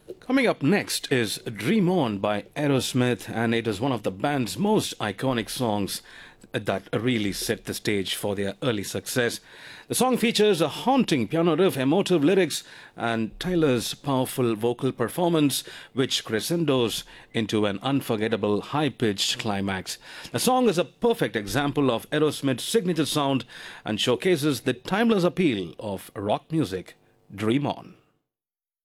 Coming up next is Dream On by Aerosmith, and it is one of the band's most iconic songs that really set the stage for their early success. The song features a haunting piano riff, emotive lyrics, and Tyler's powerful vocal performance, which crescendos into an unforgettable high pitched climax. The song is a perfect example of Aerosmith's signature sound and showcases the timeless appeal of rock music. Dream On.